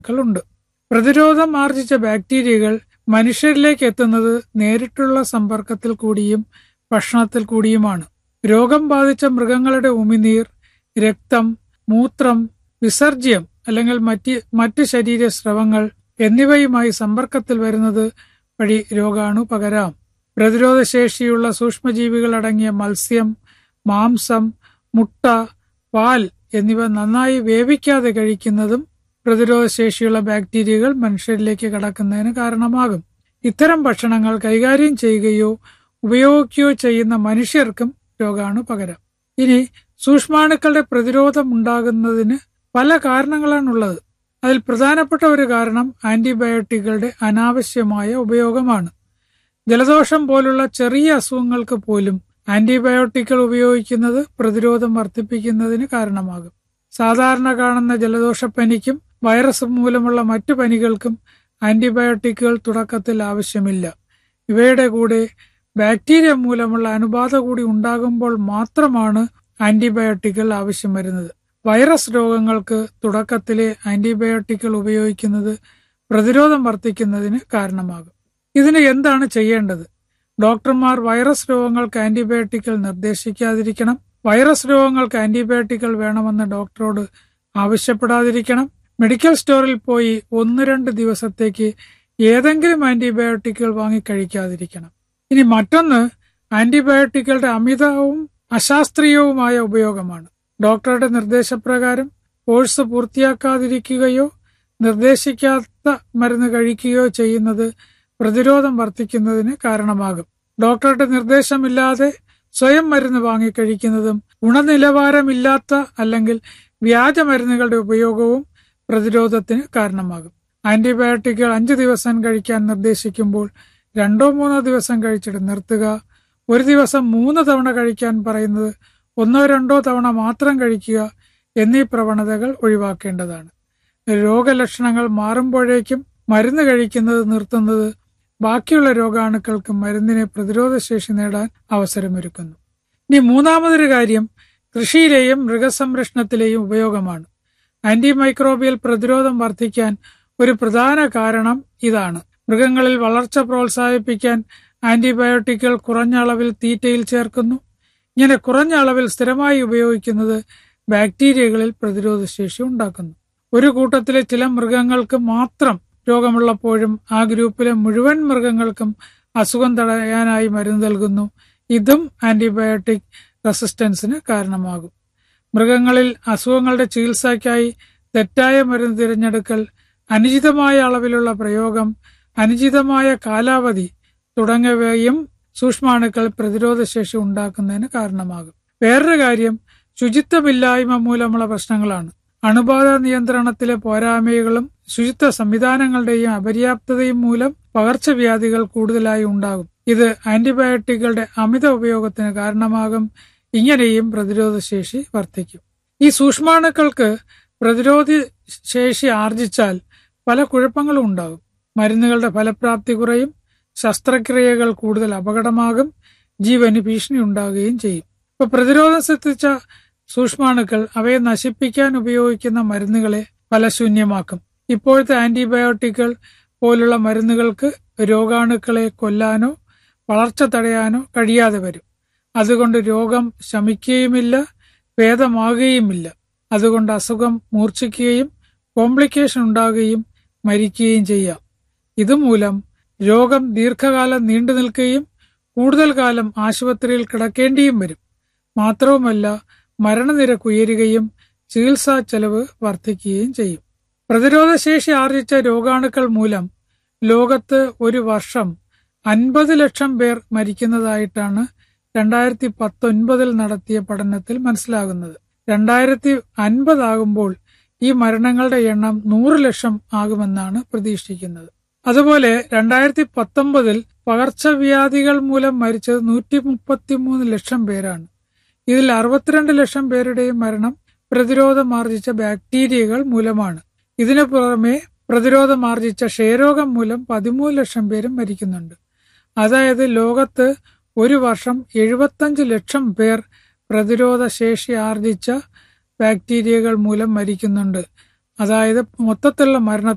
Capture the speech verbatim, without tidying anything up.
ുണ്ട് പ്രതിരോധം ആർജിച്ച ബാക്ടീരിയകൾ മനുഷ്യരിലേക്ക് എത്തുന്നത് നേരിട്ടുള്ള സമ്പർക്കത്തിൽ കൂടിയും ഭക്ഷണത്തിൽ കൂടിയുമാണ്. രോഗം ബാധിച്ച മൃഗങ്ങളുടെ ഉമിനീർ, രക്തം, മൂത്രം, വിസർജ്യം അല്ലെങ്കിൽ മറ്റ് മറ്റ് ശരീര സ്രവങ്ങൾ എന്നിവയുമായി സമ്പർക്കത്തിൽ വരുന്നത് വഴി രോഗാണു പകരാം. പ്രതിരോധശേഷിയുള്ള സൂക്ഷ്മജീവികൾ അടങ്ങിയ മത്സ്യം, മാംസം, മുട്ട, പാൽ എന്നിവ നന്നായി വേവിക്കാതെ കഴിക്കുന്നതും പ്രതിരോധശേഷിയുള്ള ബാക്ടീരിയകൾ മനുഷ്യരിലേക്ക് കടക്കുന്നതിന് കാരണമാകും. ഇത്തരം ഭക്ഷണങ്ങൾ കൈകാര്യം ചെയ്യുകയോ ഉപയോഗിക്കുകയോ ചെയ്യുന്ന മനുഷ്യർക്കും രോഗാണു പകരാം. ഇനി സൂക്ഷ്മാണുക്കളുടെ പ്രതിരോധം ഉണ്ടാകുന്നതിന് പല കാരണങ്ങളാണുള്ളത്. അതിൽ പ്രധാനപ്പെട്ട ഒരു കാരണം ആന്റിബയോട്ടിക്കുകളുടെ അനാവശ്യമായ ഉപയോഗമാണ്. ജലദോഷം പോലുള്ള ചെറിയ അസുഖങ്ങൾക്ക് പോലും ആന്റിബയോട്ടിക്കുകൾ ഉപയോഗിക്കുന്നത് പ്രതിരോധം വർദ്ധിപ്പിക്കുന്നതിന് കാരണമാകും. സാധാരണ കാണുന്ന ജലദോഷപ്പനിക്കും വൈറസ് മൂലമുള്ള മറ്റു പനികൾക്കും ആന്റിബയോട്ടിക്കുകൾ തുടക്കത്തിൽ ആവശ്യമില്ല. ഇവയുടെ കൂടെ ബാക്ടീരിയ മൂലമുള്ള അണുബാധ കൂടി ഉണ്ടാകുമ്പോൾ മാത്രമാണ് ആന്റിബയോട്ടിക്കുകൾ ആവശ്യം വരുന്നത്. വൈറസ് രോഗങ്ങൾക്ക് തുടക്കത്തിലെ ആന്റിബയോട്ടിക്കുകൾ ഉപയോഗിക്കുന്നത് പ്രതിരോധം വർദ്ധിക്കുന്നതിന് കാരണമാകും. ഇതിന് എന്താണ് ചെയ്യേണ്ടത്? ഡോക്ടർമാർ വൈറസ് രോഗങ്ങൾക്ക് ആന്റിബയോട്ടിക്കുകൾ നിർദ്ദേശിക്കാതിരിക്കണം. വൈറസ് രോഗങ്ങൾക്ക് ആന്റിബയോട്ടിക്കുകൾ വേണമെന്ന് ഡോക്ടറോട് ആവശ്യപ്പെടാതിരിക്കണം. മെഡിക്കൽ സ്റ്റോറിൽ പോയി ഒന്ന് രണ്ട് ദിവസത്തേക്ക് ഏതെങ്കിലും ആന്റിബയോട്ടിക്കുകൾ വാങ്ങി കഴിക്കാതിരിക്കണം. ഇനി മറ്റൊന്ന് ആന്റിബയോട്ടിക്കുകളുടെ അമിതവും അശാസ്ത്രീയവുമായ ഉപയോഗമാണ്. ഡോക്ടറുടെ നിർദ്ദേശപ്രകാരം കോഴ്സ് പൂർത്തിയാക്കാതിരിക്കുകയോ നിർദ്ദേശിക്കാത്ത മരുന്ന് കഴിക്കുകയോ ചെയ്യുന്നത് പ്രതിരോധം വർദ്ധിക്കുന്നതിന് കാരണമാകും. ഡോക്ടറുടെ നിർദ്ദേശമില്ലാതെ സ്വയം മരുന്ന് വാങ്ങിക്കഴിക്കുന്നതും ഗുണനിലവാരമില്ലാത്ത അല്ലെങ്കിൽ വ്യാജ മരുന്നുകളുടെ ഉപയോഗവും പ്രതിരോധത്തിന് കാരണമാകും. ആന്റിബയോട്ടിക്കുകൾ അഞ്ചു ദിവസം കഴിക്കാൻ നിർദ്ദേശിക്കുമ്പോൾ രണ്ടോ മൂന്നോ ദിവസം കഴിച്ചിട്ട് നിർത്തുക. ഒരു ദിവസം മൂന്ന് തവണ കഴിക്കാൻ പറയുന്നത് ഒന്നോ രണ്ടോ തവണ മാത്രം കഴിക്കുക എന്നീ പ്രവണതകൾ ഒഴിവാക്കേണ്ടതാണ്. രോഗലക്ഷണങ്ങൾ മാറുമ്പോഴേക്കും മരുന്ന് കഴിക്കുന്നത് നിർത്തുന്നത് ബാക്കിയുള്ള രോഗാണുക്കൾക്ക് മരുന്നിനെ പ്രതിരോധശേഷി നേടാൻ അവസരമൊരുക്കുന്നു. ഇനി മൂന്നാമതൊരു കാര്യം കൃഷിയിലെയും മൃഗസംരക്ഷണത്തിലെയും ഉപയോഗമാണ്. ആന്റിമൈക്രോബിയൽ പ്രതിരോധം വർദ്ധിക്കാൻ ഒരു പ്രധാന കാരണം ഇതാണ്. മൃഗങ്ങളിൽ വളർച്ച പ്രോത്സാഹിപ്പിക്കാൻ ആന്റിബയോട്ടിക്കുകൾ കുറഞ്ഞ അളവിൽ തീറ്റയിൽ ചേർക്കുന്നു. ഇങ്ങനെ കുറഞ്ഞ അളവിൽ സ്ഥിരമായി ഉപയോഗിക്കുന്നത് ബാക്ടീരിയകളിൽ പ്രതിരോധശേഷി ഉണ്ടാക്കുന്നു. ഒരു കൂട്ടത്തിലെ ചില മൃഗങ്ങൾക്ക് മാത്രം രോഗമുള്ളപ്പോഴും ആ ഗ്രൂപ്പിലെ മുഴുവൻ മൃഗങ്ങൾക്കും അസുഖം തടയാനായി മരുന്ന് നൽകുന്നു. ഇതും ആന്റിബയോട്ടിക് റെസിസ്റ്റൻസിന് കാരണമാകും. മൃഗങ്ങളിൽ അസുഖങ്ങളുടെ ചികിത്സയ്ക്കായി തെറ്റായ മരുന്ന് തിരഞ്ഞെടുക്കൽ, അനുചിതമായ അളവിലുള്ള പ്രയോഗം, അനുചിതമായ കാലാവധി തുടങ്ങിയവയും സൂക്ഷ്മാണുക്കൾ പ്രതിരോധശേഷി ഉണ്ടാക്കുന്നതിന് കാരണമാകും. വേറൊരു കാര്യം ശുചിത്വമില്ലായ്മ മൂലമുള്ള പ്രശ്നങ്ങളാണ്. അണുബാധ നിയന്ത്രണത്തിലെ പോരായ്മകളും ശുചിത്വ സംവിധാനങ്ങളുടെയും അപര്യാപ്തതയും മൂലം പകർച്ചവ്യാധികൾ കൂടുതലായി ഉണ്ടാകും. ഇത് ആന്റിബയോട്ടിക്കുകളുടെ അമിത ഉപയോഗത്തിന് കാരണമാകും. ഇങ്ങനെയും പ്രതിരോധശേഷി വർദ്ധിക്കും. ഈ സൂക്ഷ്മാണുക്കൾക്ക് പ്രതിരോധ ശേഷി ആർജിച്ചാൽ പല കുഴപ്പങ്ങളും ഉണ്ടാകും. മരുന്നുകളുടെ ഫലപ്രാപ്തി കുറയും, ശസ്ത്രക്രിയകൾ കൂടുതൽ അപകടമാകും, ജീവന് ഭീഷണി ഉണ്ടാകുകയും ചെയ്യും. ഇപ്പൊ പ്രതിരോധം സിദ്ധിച്ച സൂക്ഷ്മാണുക്കൾ അവയെ നശിപ്പിക്കാൻ ഉപയോഗിക്കുന്ന മരുന്നുകളെ ഫലശൂന്യമാക്കും. ഇപ്പോഴത്തെ ആന്റിബയോട്ടിക്കുകൾ പോലുള്ള മരുന്നുകൾക്ക് രോഗാണുക്കളെ കൊല്ലാനോ വളർച്ച തടയാനോ കഴിയാതെ വരും. അതുകൊണ്ട് രോഗം ശമിക്കുകയുമില്ല, ഭേദമാകുകയുമില്ല. അതുകൊണ്ട് അസുഖം മൂർച്ഛിക്കുകയും കോംപ്ലിക്കേഷൻ ഉണ്ടാകുകയും മരിക്കുകയും ചെയ്യാം. ഇതുമൂലം രോഗം ദീർഘകാലം നീണ്ടു നിൽക്കുകയും കൂടുതൽ കാലം ആശുപത്രിയിൽ കിടക്കേണ്ടിയും വരും. മാത്രവുമല്ല മരണനിരക്ക് ഉയരുകയും ചികിത്സാ ചെലവ് വർദ്ധിക്കുകയും ചെയ്യും. പ്രതിരോധശേഷി ആർജിച്ച രോഗാണുക്കൾ മൂലം ലോകത്ത് ഒരു വർഷം അൻപത് ലക്ഷം പേർ മരിക്കുന്നതായിട്ടാണ് രണ്ടായിരത്തി പത്തൊൻപതിൽ നടത്തിയ പഠനത്തിൽ മനസ്സിലാകുന്നത്. രണ്ടായിരത്തി അൻപതാകുമ്പോൾ ഈ മരണങ്ങളുടെ എണ്ണം നൂറ് ലക്ഷം ആകുമെന്നാണ് പ്രതീക്ഷിക്കുന്നത്. അതുപോലെ രണ്ടായിരത്തി പത്തൊമ്പതിൽ പകർച്ചവ്യാധികൾ മൂലം മരിച്ചത് നൂറ്റി മുപ്പത്തിമൂന്ന് ലക്ഷം പേരാണ്. ഇതിൽ അറുപത്തിരണ്ട് ലക്ഷം പേരുടെയും മരണം പ്രതിരോധമാർജിച്ച ബാക്ടീരിയകൾ മൂലമാണ്. ഇതിനു പുറമെ പ്രതിരോധമാർജിച്ച ക്ഷയരോഗം മൂലം പതിമൂന്ന് ലക്ഷം പേരും മരിക്കുന്നുണ്ട്. അതായത് ലോകത്ത് ഒരു വർഷം എഴുപത്തഞ്ച് ലക്ഷം പേർ പ്രതിരോധ ശേഷി ആർജിച്ച ബാക്ടീരിയകൾ മൂലം മരിക്കുന്നുണ്ട്. അതായത് മൊത്തത്തിലുള്ള മരണ